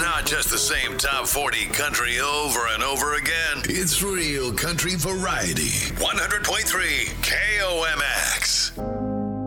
Not just the same top 40 country over and over again. It's real country variety. 100.3 KOMX.